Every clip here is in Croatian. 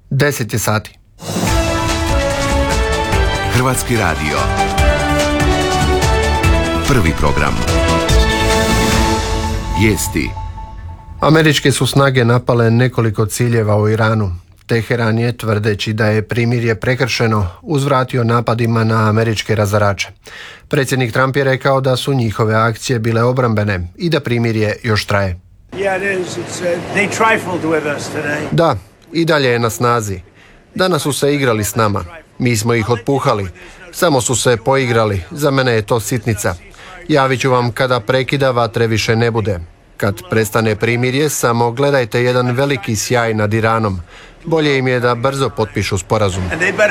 10 je sati. Hrvatski radio. Prvi program. Vijesti. Američke su snage napale nekoliko ciljeva u Iranu. Teheran je, tvrdeći da je primirje prekršeno, uzvratio napadima na američke razarače. Predsjednik Trump je rekao da su njihove akcije bile obrambene i da primirje još traje. Da, i dalje je na snazi. Danas su se igrali s nama. Mi smo ih otpuhali. Samo su se poigrali. Za mene je to sitnica. Javit ću vam kada prekida vatre više ne bude. Kad prestane primirje, samo gledajte jedan veliki sjaj nad Iranom. Bolje im je da brzo potpišu sporazum.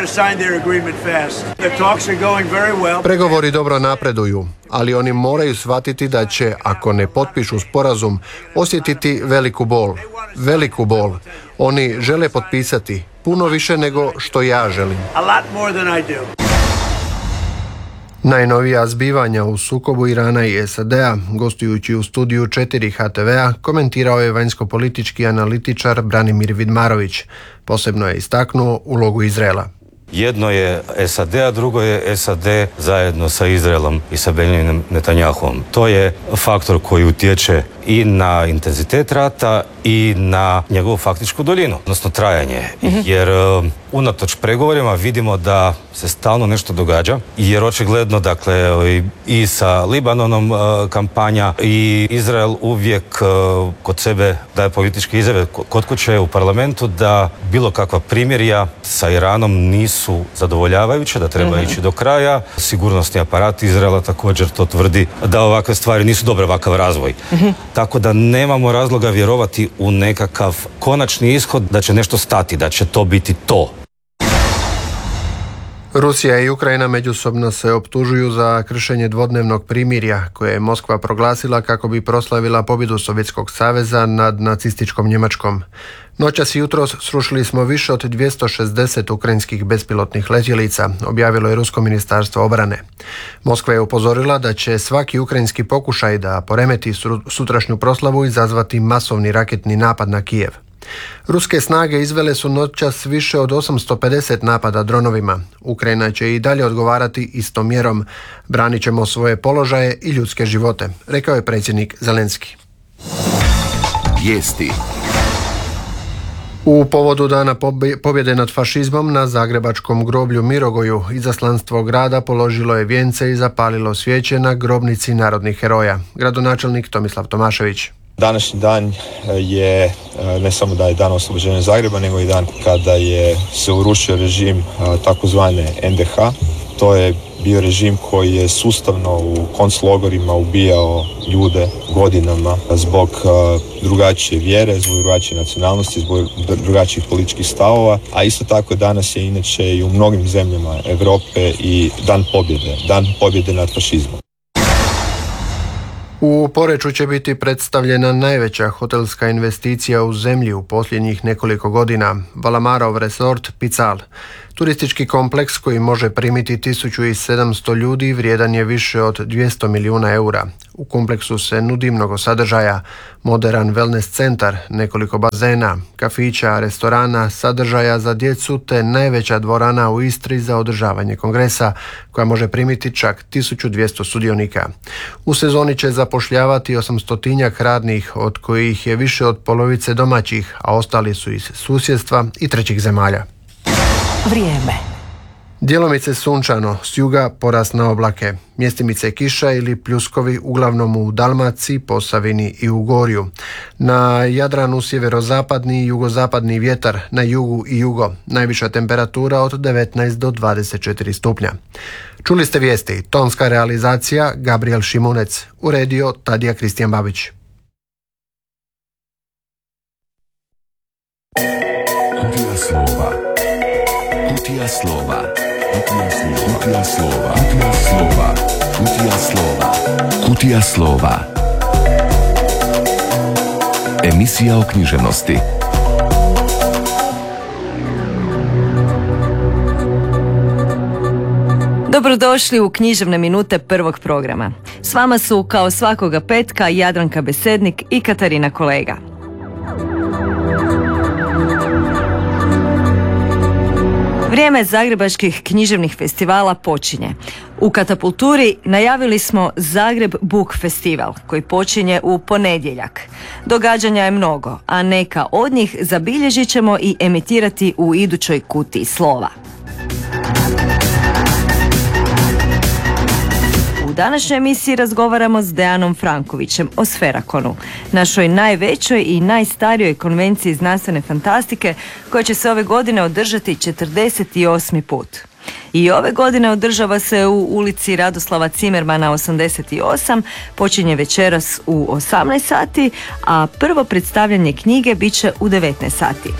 Pregovori dobro napreduju, ali oni moraju shvatiti da će, ako ne potpišu sporazum, osjetiti veliku bol. Veliku bol. Oni žele potpisati puno više nego što ja želim. Najnovija zbivanja u sukobu Irana i SAD-a, gostujući u studiju 4 HTV-a, komentirao je vanjsko-politički analitičar Branimir Vidmarović. Posebno je istaknuo ulogu Izraela. Jedno je SAD, a drugo je SAD zajedno sa Izraelom i sa Benjaminom Netanjahom. To je faktor koji utječe i na intenzitet rata i na njegovu faktičku duljinu, odnosno trajanje. Jer unatoč pregovorima vidimo da se stalno nešto događa, jer očigledno, dakle, i sa Libanonom kampanja i Izrael uvijek kod sebe daje političke izjave kod kuće u parlamentu da bilo kakva primirja sa Iranom nisu zadovoljavajuće, da treba ići do kraja. Sigurnosni aparat Izraela također to tvrdi da ovakve stvari nisu dobre, ovakav razvoj. Tako da nemamo razloga vjerovati u nekakav konačni ishod da će nešto stati, da će to biti to. Rusija i Ukrajina međusobno se optužuju za kršenje dvodnevnog primirja koje je Moskva proglasila kako bi proslavila pobjedu Sovjetskog saveza nad nacističkom Njemačkom. Noćas i jutros srušili smo više od 260 ukrajinskih bespilotnih letjelica, objavilo je Rusko ministarstvo obrane. Moskva je upozorila da će svaki ukrajinski pokušaj da poremeti sutrašnju proslavu izazvati masovni raketni napad na Kijev. Ruske snage izvele su noćas više od 850 napada dronovima. Ukrajina će i dalje odgovarati istom mjerom. Branit ćemo svoje položaje i ljudske živote, rekao je predsjednik Zelenski. Vijesti. U povodu Dana pobjede nad fašizmom na zagrebačkom groblju Mirogoju izaslanstvo grada položilo je vijence i zapalilo svijeće na grobnici narodnih heroja. Gradonačelnik Tomislav Tomašević. Današnji dan je ne samo da je dan oslobođenja Zagreba, nego i dan kada je se urušio režim takozvane NDH. To je bio režim koji je sustavno u konclogorima ubijao ljude godinama zbog drugačije vjere, zbog drugačije nacionalnosti, zbog drugačijih političkih stavova, a isto tako danas je inače i u mnogim zemljama Europe i dan pobjede nad fašizmom. U Poreču će biti predstavljena najveća hotelska investicija u zemlji u posljednjih nekoliko godina, Valamarov resort Pical. Turistički kompleks koji može primiti 1700 ljudi vrijedan je više od 200 milijuna eura. U kompleksu se nudi mnogo sadržaja, moderan wellness centar, nekoliko bazena, kafića, restorana, sadržaja za djecu te najveća dvorana u Istri za održavanje kongresa koja može primiti čak 1200 sudionika. U sezoni će zapošljavati 800 radnih, od kojih je više od polovice domaćih, a ostali su iz susjedstva i trećih zemalja. Vrijeme. Djelomice sunčano, s juga porast na oblake, mjestimice kiša ili pljuskovi uglavnom u Dalmaciji, Posavini i u Gorju. Na Jadranu sjeverozapadni i jugozapadni vjetar, na jugu i jugo, najviša temperatura od 19 do 24 stupnja. Čuli ste vijesti, tonska realizacija Gabriel Šimunec, uredio Tadija Kristijan Babić. Kutija slova. Kutija slova. Kutija slova. Kutija slova. Kutija slova. Kutija slova. Emisija o književnosti. Dobrodošli u književne minute prvog programa. S vama su kao svakoga petka Jadranka Besednik i Katarina Kolega. Vrijeme zagrebačkih književnih festivala počinje. U Katapulturi najavili smo Zagreb Book Festival koji počinje u ponedjeljak. Događanja je mnogo, a neka od njih zabilježit ćemo i emitirati u idućoj kutiji slova. U današnjoj emisiji razgovaramo s Dejanom Frankovićem o Sferakonu, našoj najvećoj i najstarijoj konvenciji znanstvene fantastike koja će se ove godine održati 48. put. I ove godine održava se u ulici Radoslava Cimermana 88, počinje večeras u 18 sati, a prvo predstavljanje knjige bit će u 19 sati.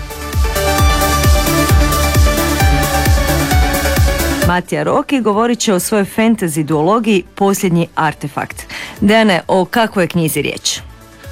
Matija Roki govorit će o svojoj fantasy duologiji Posljednji artefakt. Dejane, o kakvoj je knjizi riječ?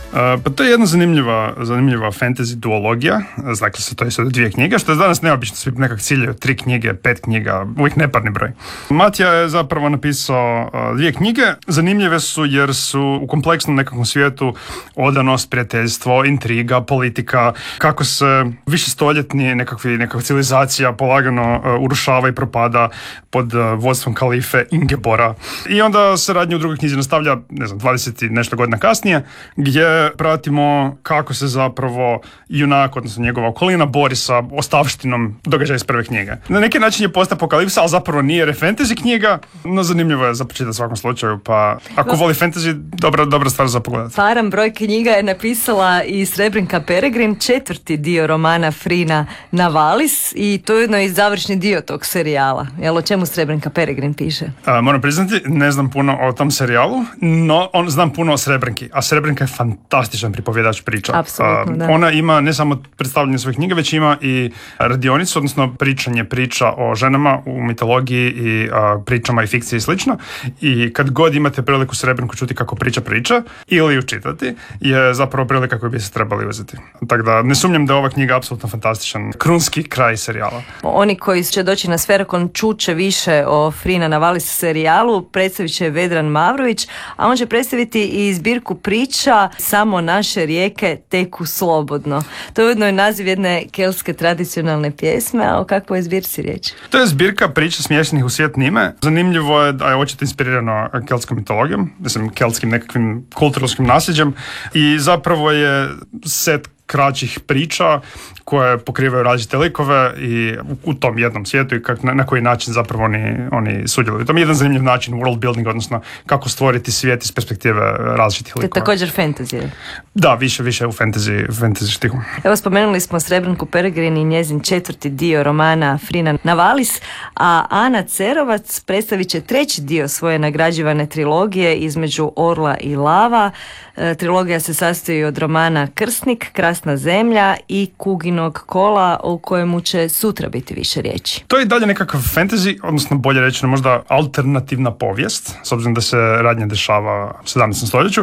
Pa to je jedna zanimljiva fantasy duologija, dakle to je sada 2 knjige, što je danas neobično, svi nekak ciljaju 3 knjige, 5 knjiga, uvijek neparni broj. Matija je zapravo napisao 2 knjige, zanimljive su jer su u kompleksnom nekakvom svijetu odanost, prijateljstvo, intriga, politika, kako se višestoljetni nekakva civilizacija polagano urušava i propada pod vodstvom kalife Ingebora. I onda se radnja u drugoj knjizi nastavlja, 20 i nešto godina kasnije, gdje pratimo kako se zapravo junak, odnosno njegova okolina, bori sa ostavštinom događaja iz prve knjige. Na neki način je postapokalipsa, ali zapravo nije, jer je fantasy knjiga, no zanimljivo je za početak u svakom slučaju, pa ako voli fantasy, dobra stvar za pogledati. Paran broj knjiga je napisala i Srebrenka Peregrin, 4. dio romana Frina Navalis, i to je jedno i završni dio tog serijala. Jel, o čemu Srebrenka Peregrin piše? Moram priznati, ne znam puno o tom serijalu, no znam puno o Srebrenki, a Srebrenka je fantastičan pripovjedač priča. Apsolutno, da. Ona ima ne samo predstavljanje svojih knjiga, već ima i radionicu, odnosno pričanje priča o ženama u mitologiji i pričama i fikciji i slično. I kad god imate priliku Srebrenku čuti kako priča ili ju čitati, je zapravo prilika koju bi se trebali uzeti. Tako da ne sumnjam da je ova knjiga apsolutno fantastičan, krunski kraj serijala. Oni koji će doći na Sferakon čuće više o Frina Navalis serijalu, predstavit će Vedran Mavrović, a on će predstaviti i zbirku priča Samo naše rijeke teku slobodno. To je ujedno i naziv jedne keltske tradicionalne pjesme, a o kakvoj je zbirci riječ? To je zbirka priča smještenih u svijet Nime. Zanimljivo je da je očito inspirirano keltskom mitologijom, keltskim nekakvim kulturološkim nasljeđem, i zapravo je set kraćih priča koje pokrivaju različite likove i u tom jednom svijetu i na koji način zapravo oni sudjeluju. To je jedan zanimljiv način world building, odnosno kako stvoriti svijet iz perspektive različitih likova. To je također fantasy. Da, više u fantasy štihu. Evo, spomenuli smo Srebrenku Peregrin i njezin 4. dio romana Frina Navalis, a Ana Cerovac predstavit će 3. dio svoje nagrađivane trilogije Između orla i lava. Trilogija se sastoji od romana Krsnik, Krasna zemlja i Kuginog kola, o kojemu će sutra biti više riječi. To je dalje nekakav fantasy, odnosno bolje rečeno možda alternativna povijest, s obzirom da se radnja dešava u 17. stoljeću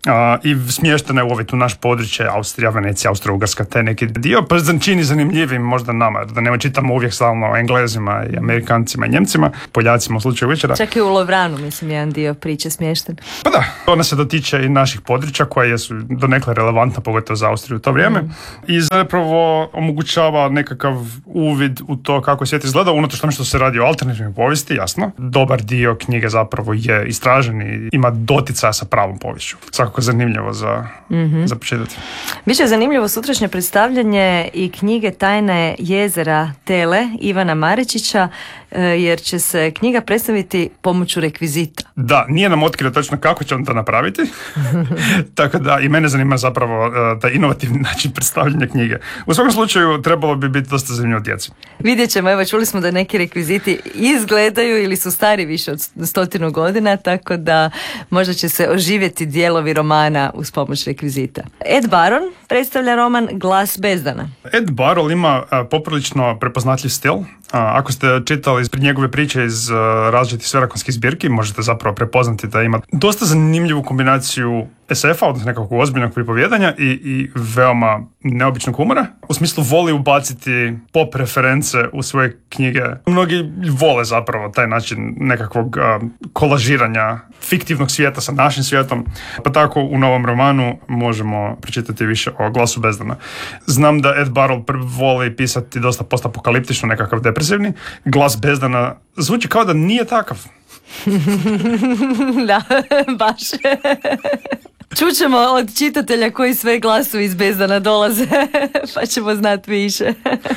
i smještena je u ovaj tu naš područje Austrija, Venecija, Austro-Ugarska, te neki dio, pa čini zanimljivim možda nama, da ne čitamo uvijek stalno o Englezima i Amerikancima i Njemcima, Poljacima u slučaju večera. Čak i u Lovranu, mislim, jedan dio priče smješten. Pa da, ona se dotiče i naših područja koja su donekle relevantna, pogotovo za Austriju u to vrijeme, i zapravo omogućava nekakav uvid u to kako svijet izgleda, unatoč tome što se radi o alternativnoj povijesti, jasno. Dobar dio knjige zapravo je istražen i ima doticaja sa pravom poviješću. Svakako zanimljivo za početati. Biće zanimljivo sutrašnje predstavljanje i knjige Tajne jezera Tele Ivana Marečića, jer će se knjiga predstaviti pomoću rekvizita. Da, nije nam otkrio točno kako će on to napraviti, tako da i mene zanima zapravo taj inovativni način predstavljanja knjige. U svakom slučaju trebalo bi biti dosta zanimljivo djeci. Vidjet ćemo, evo čuli smo da neki rekviziti izgledaju ili su stari više od 100 godina, tako da možda će se oživjeti dijelovi romana uz pomoć rekvizita. Ed Baron predstavlja roman Glas bezdana. Ed Baron ima poprilično prepoznatljiv stil. Ako ste čitali njegove priče iz različitih sverakonskih zbirki, možete zapravo prepoznati da ima dosta zanimljivu kombinaciju SF-a, odnosno nekakvog ozbiljnog pripovjedanja i veoma neobičnog humora. U smislu voli ubaciti pop reference u svoje knjige. Mnogi vole zapravo taj način nekakvog kolažiranja fiktivnog svijeta sa našim svijetom. Pa tako u novom romanu možemo pročitati više o Glasu bezdana. Znam da Ed Barrel voli pisati dosta postapokaliptično, nekakav depresivni. Glas bezdana zvuči kao da nije takav. Da, baš. Čućemo od čitatelja koji sve glasovi iz bezdana dolaze, pa ćemo znati više.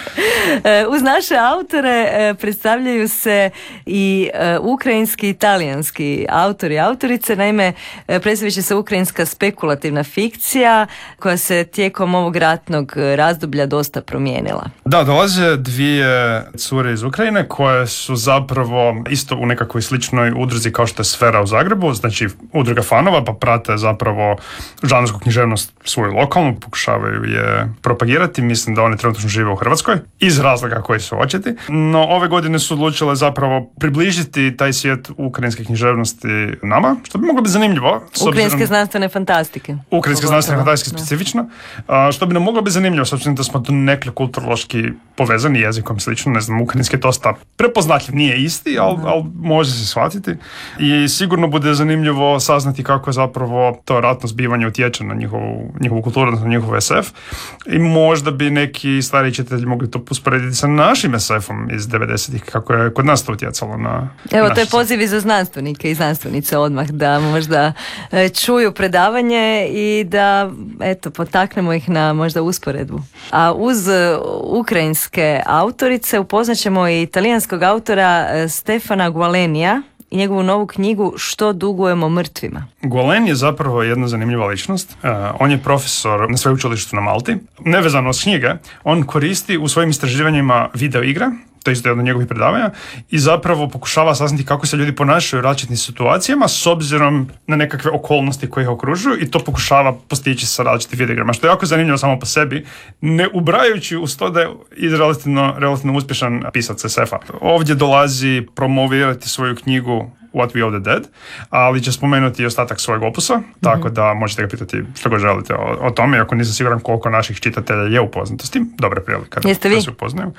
Uz naše autore predstavljaju se i ukrajinski i talijanski autori i autorice. Naime, predstavit će se ukrajinska spekulativna fikcija koja se tijekom ovog ratnog razdoblja dosta promijenila. Da, dolaze dvije cure iz Ukrajine koje su zapravo isto u nekakvoj sličnoj udruzi kao što je Sfera u Zagrebu, znači udruga fanova, pa prate zapravo žanrsku književnost svoju lokalnu, pokušavaju je propagirati. Mislim da one trenutno žive u Hrvatskoj iz razloga koji su očiti. No ove godine su odlučile zapravo približiti taj svijet ukrajinske književnosti nama, što bi moglo biti zanimljivo. Ukrajinske znanstvene fantastike. Ukrajinske znanstvene fantastike specifično. Što bi nam moglo biti zanimljivo, s obzirom da smo tu nekli kulturološki povezani jezikom slično. Ne znam, ukrajinski je dosta prepoznatljiv, nije isti, ali može se shvatiti. I sigurno bude zanimljivo saznati kako je zapravo to ratno zbivanje utječe na njihovu kulturu, na njihov SF. I možda bi neki stari čitatelji mogli to usporediti sa našim SF-om iz 90-ih, kako je kod nas to utjecalo na... Evo, to je poziv i za znanstvenike i znanstvenice odmah, da možda čuju predavanje i da, eto, potaknemo ih na možda usporedbu. A uz ukrajinske autorice upoznaćemo i italijanskog autora Stefana Gualenija i njegovu novu knjigu Što dugujemo mrtvima. Gualen je zapravo jedna zanimljiva ličnost. On je profesor na sveučilištu na Malti. Nevezano s knjige, on koristi u svojim istraživanjima video igre, to je isto jedno od njegovih predavanja, i zapravo pokušava saznati kako se ljudi ponašaju u različitim situacijama s obzirom na nekakve okolnosti koje ih okružuju i to pokušava postići sa različitim videoigrama, što je jako zanimljivo samo po sebi, ne ubrajajući uz to da je relativno uspješan pisac SF-a. Ovdje dolazi promovirati svoju knjigu What We Owe the Dead, ali će spomenuti i ostatak svojeg opusa, tako da možete ga pitati što god želite o tome, ako nisam siguran koliko naših čitatelja je upoznato s tim, dobra prilika da se upoznaju.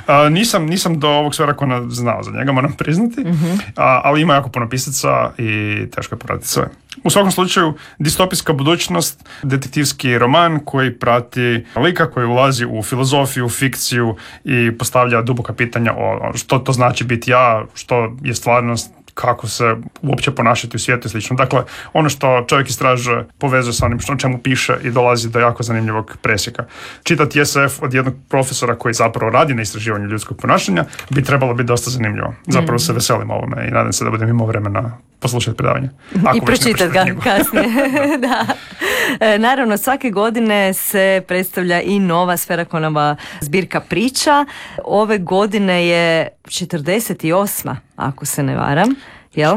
Nisam do ovog Sferakona znao za njega, moram priznati, ali ima jako puno pisaca i teško je pratiti sve. U svakom slučaju, distopijska budućnost, detektivski roman koji prati lika koji ulazi u filozofiju, fikciju i postavlja duboka pitanja o što to znači biti ja, što je stvarnost, kako se uopće ponašati u svijetu i slično. Dakle, ono što čovjek istražuje povezuje sa onim o čemu piše i dolazi do jako zanimljivog presjeka. Čitati SF od jednog profesora koji zapravo radi na istraživanju ljudskog ponašanja bi trebalo biti dosta zanimljivo. Zapravo se veselim ovome i nadam se da budem imao vremena poslušati predavanje. I pročitati ga kasnije. Da. Naravno, svake godine se predstavlja i nova Sferakonova zbirka priča. Ove godine je 48. ako se ne varam. Jel?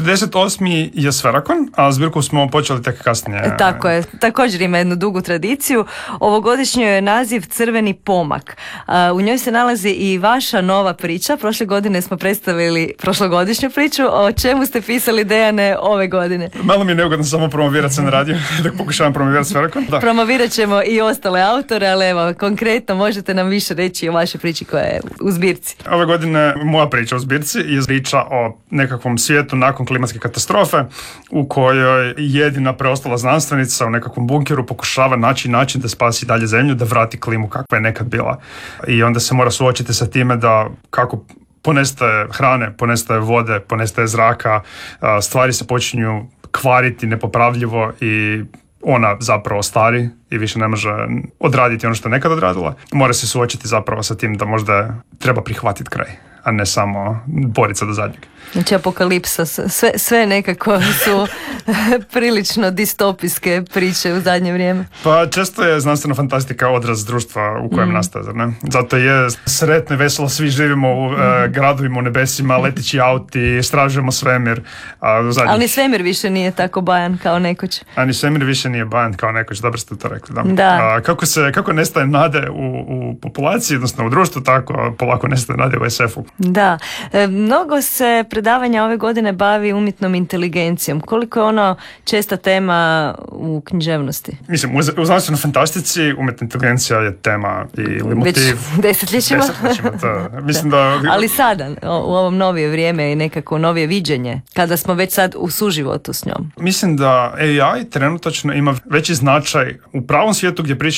48. je Sferakon, a zbirku smo počeli tek kasnije. Tako je, također ima jednu dugu tradiciju. Ovogodišnji je naziv Crveni pomak. U njoj se nalazi i vaša nova priča. Prošle godine smo predstavili prošlogodišnju priču. O čemu ste pisali, Dejane, ove godine? Malo mi je neugodno samo promovirati se na radiju, dok pokušavam promovirati Sferakon. Da. Promovirat ćemo i ostale autore, ali evo, konkretno možete nam više reći o vašoj priči koja je u zbirci. Ove godine moja priča u zbirci je priča o nekakvom svijetu nakon klimatske katastrofe u kojoj jedina preostala znanstvenica u nekakvom bunkeru pokušava naći način da spasi dalje zemlju, da vrati klimu kakva je nekad bila. I onda se mora suočiti sa time da kako ponestaje hrane, ponestaje vode, ponestaje zraka, stvari se počinju kvariti nepopravljivo i ona zapravo stari i više ne može odraditi ono što je nekad odradila. Mora se suočiti zapravo sa tim da možda treba prihvatiti kraj, a ne samo boriti se do zadnjeg. Znači apokalipsa, sve nekako su prilično distopijske priče u zadnje vrijeme. Pa često je znanstvena fantastika odraz društva u kojem nastaje, zar ne? Zato je sretno i veselo, svi živimo u gradovima u nebesima, leteći auti, istražujemo svemir. Ali ni svemir više nije tako bajan kao nekoć. A ni svemir više nije bajan kao nekoć, dobro ste to rekli. Da. Kako nestaje nade u populaciji, odnosno u društvu, tako polako nestaje nade u SF-u. Da. Mnogo se predavanja ove godine bavi umjetnom inteligencijom. Koliko je ono česta tema u književnosti? Mislim, u znanstvenoj fantastici umjetna inteligencija je tema ili motiv. Već desetljećima. Mislim da... Ali sada, u ovom novije vrijeme i nekako novije viđenje, kada smo već sad u suživotu s njom. Mislim da AI trenutačno ima veći značaj u pravom svijetu gdje pričamo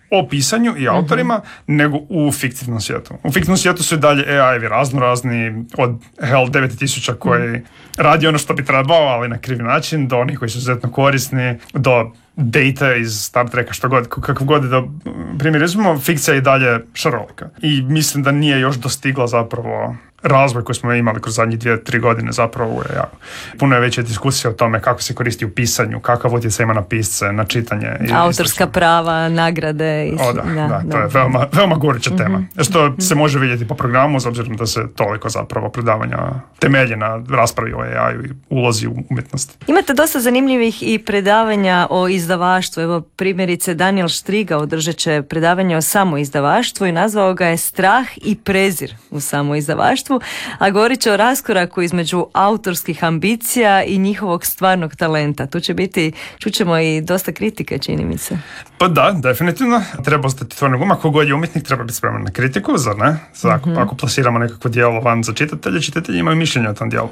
o pisanju i autorima, nego u fiktivnom svijetu. U fiktivnom svijetu su i dalje AI-evi razni, od HAL 9000 koji radi ono što bi trebao, ali na krivi način, do onih koji su izuzetno korisni, do Data iz Star Treka, što god, kakav god da primjer izmimo, fikcija je i dalje šarolika. I mislim da nije još dostigla zapravo razvoj koji smo imali kroz zadnjih 2-3 godine zapravo u AI-u. Puno je veća diskusija o tome kako se koristi u pisanju, kakav utjecaj ima na pisce, na čitanje. Autorska prava, nagrade. To je veoma goruća tema. Što se može vidjeti po programu, s obzirom da se toliko zapravo predavanja temelje na raspravi o AI-u i ulozi u umjetnosti. Imate dosta zanimljivih i predavanja o izdavaštvu. Evo primjerice Daniel Štriga održat će predavanje o samoizdavaštvu i nazvao ga je Strah i prezir u samoizdavaštvu, a govorit će o raskoraku između autorskih ambicija i njihovog stvarnog talenta. Tu će biti, čućemo i dosta kritike, čini mi se. Pa da, definitivno. Treba ostati tvornog uma. Kogod je umjetnik, treba biti spreman na kritiku, zar ne? Ako plasiramo nekakvo djelo van za čitatelji imaju mišljenje o tom djelu.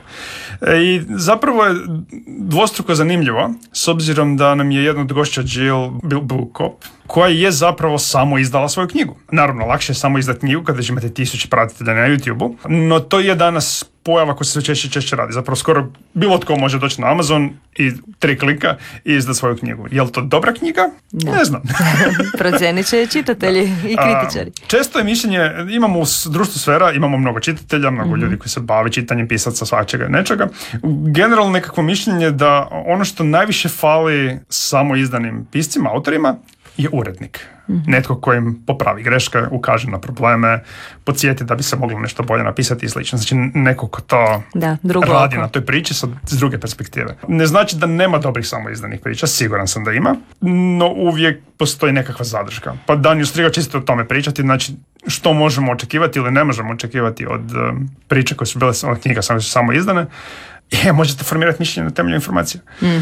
I zapravo je dvostruko zanimljivo, s obzirom da nam je jedna od gošća Jill Bukop, koja je zapravo samo izdala svoju knjigu. Naravno, lakše je samo izdati knjigu kada već imate 1000 pratitelja na YouTube-u, no to je danas pojava koja se sve češće radi. Zapravo skoro bilo tko može doći na Amazon i 3 klika i izdati svoju knjigu. Je li to dobra knjiga? Ne znam. Procijenit će čitatelji i kritičari. Često je mišljenje, imamo u društvu Sfera, imamo mnogo čitatelja, mnogo ljudi koji se bave čitanjem, pisaca, svačega i nečega. Generalno nekakvo mišljenje da ono što najviše fali samo izdanim piscima, autorima, je urednik. Netko koji im popravi greške, ukaže na probleme, podsjeti da bi se moglo nešto bolje napisati i slično. Znači neko ko to radi na toj priči s druge perspektive. Ne znači da nema dobrih samoizdanih priča, siguran sam da ima, no uvijek postoji nekakva zadrška. Pa Daniel Štriga će isto o tome pričati, znači što možemo očekivati ili ne možemo očekivati od priče koje su bile od knjiga samo izdane. Možete formirati mišljenje na temelju informacija.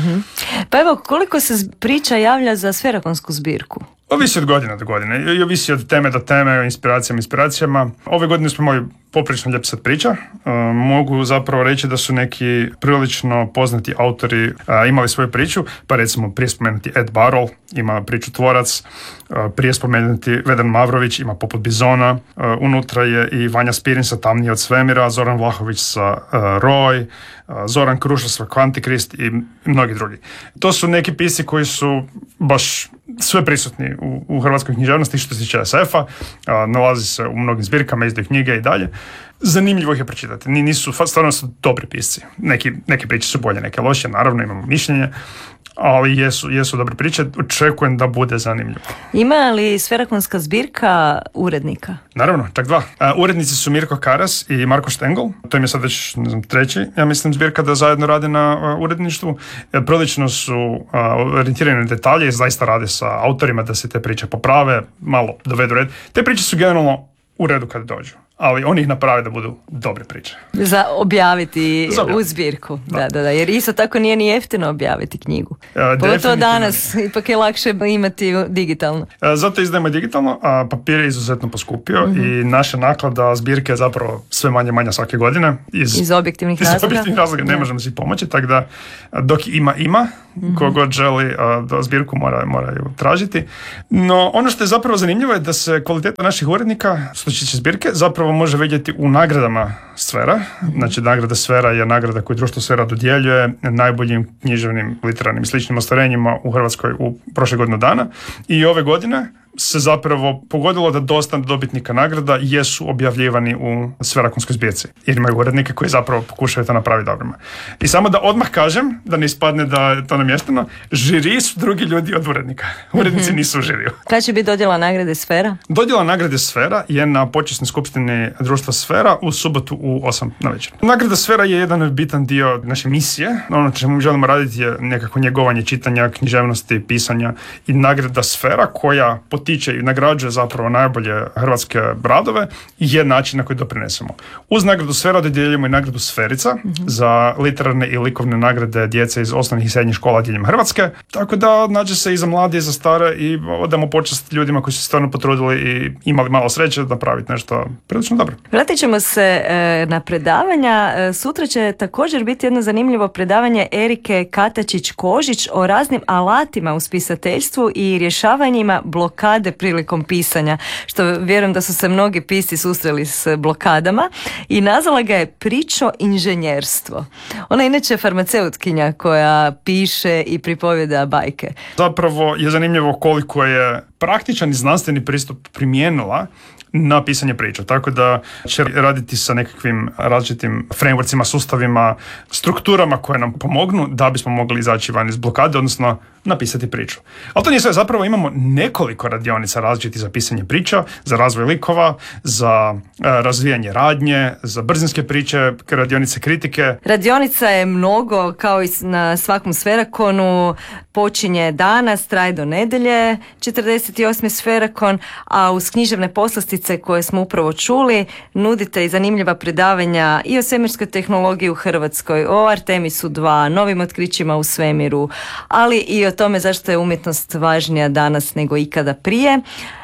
Pa evo, koliko se priča javlja za sferakonsku zbirku? Ovisi od godine do godine i ovisi od teme do teme, o inspiracijama. Ove godine smo imali poprilično lijep set priča. Mogu zapravo reći da su neki prilično poznati autori imali svoju priču, pa recimo prije spomenuti Ed Barrell ima priču Tvorac, prije spomenuti Vedan Mavrović ima Poput Bizona, unutra je i Vanja Spirin sa Tamnije od svemira, Zoran Vlahović sa Roj, Zoran Kruša sa Kvantikrist i mnogi drugi. To su neki pisci koji su baš sve prisutni u hrvatskoj književnosti što se tiče SF-a, nalazi se u mnogim zbirkama, izdaju knjige i dalje. Zanimljivo ih je pročitati. Stvarno su dobri pisci. Neke priče su bolje, neke loše, naravno imamo mišljenje, ali jesu dobre priče, očekujem da bude zanimljivo. Ima li sferakonska zbirka urednika? Naravno, čak 2. Urednici su Mirko Karas i Marko Štengl, to im je sad već 3. ja mislim zbirka da zajedno rade na uredništvu. Prilično su orijentirani na detalje i zaista rade sa autorima da se te priče poprave, malo dovedu red. Te priče su generalno u redu kad dođu, ali oni ih naprave da budu dobre priče. Za objaviti u zbirku. Da, jer isto tako nije ni jeftino objaviti knjigu. Pogotovo danas, ipak je lakše imati digitalno. Zato izdajemo digitalno, a papir je izuzetno poskupio i naša naklada zbirke je zapravo sve manje svake godine. Iz objektivnih razloga ne možemo si pomoći, tako da dok ima, kogod želi da zbirku moraju tražiti. No, ono što je zapravo zanimljivo je da se kvaliteta naših urednika, što će zbirke, zapravo može vidjeti u nagradama Sfera. Znači, nagrada Sfera je nagrada koju društvo Sfera dodjeljuje najboljim književnim, literarnim i sličnim ostvarenjima u Hrvatskoj u prošle godinu dana. I ove godine se zapravo pogodilo da dosta dobitnika nagrada jesu objavljivani u sferakonskoj zbirci. Jer imaju urednike koji zapravo pokušaju to napraviti dobrima. I samo da odmah kažem, da ne ispadne da je to namješteno, žiri su drugi ljudi od urednika. Urednici nisu u žiriju. Kada će biti dodjela nagrade Sfera? Dodjela nagrade Sfera je na počasnoj skupštini društva Sfera u subotu u 8 navečer. Nagrada Sfera je jedan bitan dio naše misije. Ono čemu želimo raditi je nekako njegovanje čitanja, književnosti, pisanja i nagrada Sfera koja potiče i nagrađuje zapravo najbolje hrvatske radove je način na koji doprinesemo. Uz nagradu Sfera dodjeljujemo i nagradu Sferica za literarne i likovne nagrade djece iz osnovnih i srednjih škola diljem Hrvatske. Tako da nađe se i za mlade i za stare i odamo počast ljudima koji su se stvarno potrudili i imali malo sreće da napraviti nešto prilično dobro. Vratit ćemo se na predavanja. Sutra će također biti jedno zanimljivo predavanje Erike Katačić-Kožić o raznim alatima u spisateljstvu i rješavanjima blokada blokade prilikom pisanja, što vjerujem da su se mnogi pisci susreli s blokadama, i nazvala ga je Pričo inženjerstvo. Ona je inače farmaceutkinja koja piše i pripovjeda bajke. Zapravo je zanimljivo koliko je praktičan i znanstveni pristup primijenila na pisanje priča, tako da će raditi sa nekakvim različitim frameworksima, sustavima, strukturama koje nam pomognu da bismo mogli izaći van iz blokade, odnosno napisati priču. Ali to nije sve, zapravo imamo nekoliko radionica različitih za pisanje priča, za razvoj likova, za razvijanje radnje, za brzinske priče, radionice kritike. Radionica je mnogo, kao i na svakom Sferakonu, počinje danas, traje do nedjelje, 48. Sferakon, a uz književne poslastice koje smo upravo čuli, nudite i zanimljiva predavanja i o svemirskoj tehnologiji u Hrvatskoj, o Artemisu 2, novim otkrićima u svemiru, ali i o tome zašto je umjetnost važnija danas nego ikada prije.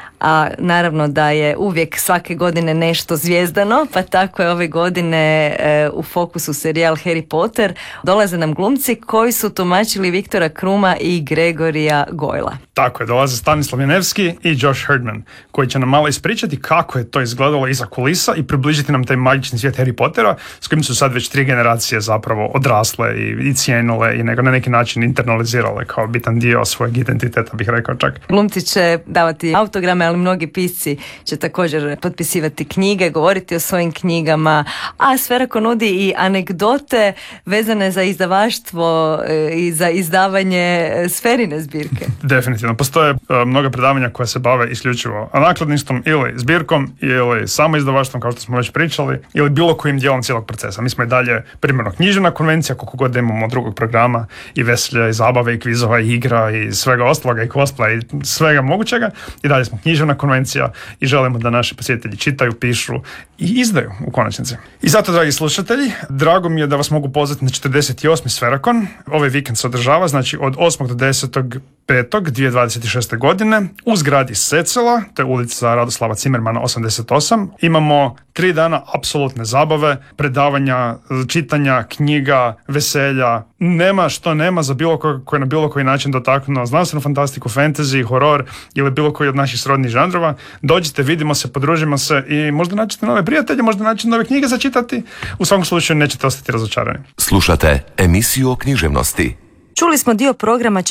A naravno da je uvijek svake godine nešto zvijezdano, pa tako je ove godine u fokusu serijal Harry Potter. Dolaze nam glumci koji su tumačili Viktora Kruma i Gregorija Goyla. Tako je, dolaze Stanislav Janevski i Josh Herdman, koji će nam malo ispričati kako je to izgledalo iza kulisa i približiti nam taj magični svijet Harry Pottera, s kojim su sad već 3 generacije zapravo odrasle i cijenile i na neki način internalizirale kao bitan dio svojeg identiteta, bih rekao čak. Glumci će davati autograme, ali mnogi pisci će također potpisivati knjige, govoriti o svojim knjigama, a Sferakon nudi i anegdote vezane za izdavaštvo i za izdavanje Sferine zbirke. Definitivno. Postoje mnoga predavanja koja se bave isključivo nakladništvom ili zbirkom ili samo izdavaštvom, kao što smo već pričali, ili bilo kojim dijelom cijelog procesa. Mi smo i dalje primjerno književna konvencija, koliko god imamo drugog programa i veselja i zabave i kvizova i igra i svega ostaloga i cosplay i svega mogućega. I dalje smo književna konvencija i želimo da naši posjetitelji čitaju, pišu i izdaju u konačnici. I zato, dragi slušatelji, drago mi je da vas mogu pozvati na 48. Sferakon. Ovaj vikend se održava, znači od 8. do 10.5.2026. godine u zgradi Secela, to je ulica Radoslava Cimermana 88. Imamo 3 dana apsolutne zabave, predavanja, čitanja, knjiga, veselja. Nema što nema za bilo koji na bilo koji način dotaknuo znanstvenu fantastiku, fantasy, horor ili bilo koji od naših srodnih žanrova. Dođite, vidimo se, podružimo se i možda nađete nove prijatelje, možda nađete nove knjige za čitati. U svakom slučaju nećete ostati razočarani. Slušate emisiju o književnosti. Čuli smo dio programa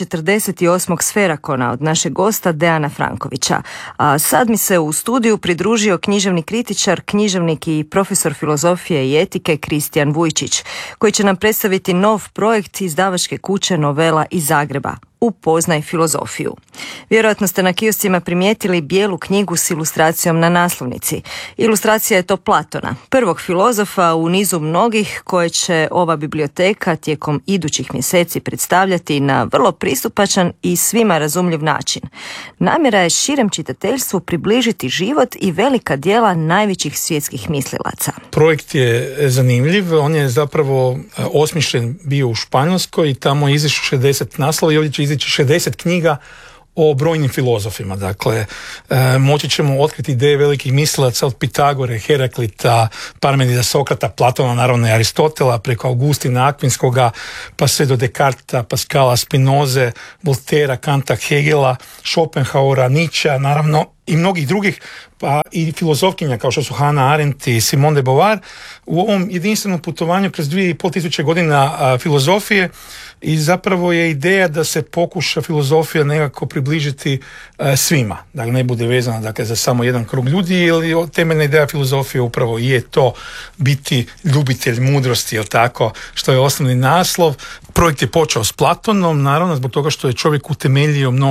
48. Sferakona od našeg gosta Dejana Frankovića, a sad mi se u studiju pridružio književni kritičar, književnik i profesor filozofije i etike Kristijan Vujčić, koji će nam predstaviti nov projekt izdavačke kuće Novela iz Zagreba. Upoznaj filozofiju. Vjerojatno ste na kioscima primijetili bijelu knjigu s ilustracijom na naslovnici. Ilustracija je to Platona, prvog filozofa u nizu mnogih koje će ova biblioteka tijekom idućih mjeseci predstavljati na vrlo pristupačan i svima razumljiv način. Namjera je širem čitateljstvu približiti život i velika djela najvećih svjetskih mislilaca. Projekt je zanimljiv, on je zapravo osmišljen bio u Španjolskoj i tamo je izašlo 60 naslova i ovdje će izaći 60 knjiga o brojnim filozofima. Dakle, moći ćemo otkriti ideje velikih mislilaca od Pitagore, Heraklita, Parmenida, Sokrata, Platona, naravno i Aristotela, preko Augustina Akvinskoga, pa sve do Descartesa, Pascala, Spinoze, Voltera, Kanta, Hegela, Schopenhauera, Nietzschea, naravno i mnogih drugih, pa i filozofkinja kao što su Hannah Arendt i Simone de Beauvoir u ovom jedinstvenom putovanju kroz 2500 godina filozofije. I zapravo je ideja da se pokuša filozofija nekako približiti svima, da ne bude vezana za samo jedan krug ljudi, ili temeljna ideja filozofije upravo je to biti ljubitelj mudrosti, jel tako, što je osnovni naslov. Projekt je počeo s Platonom, naravno zbog toga što je čovjek utemeljio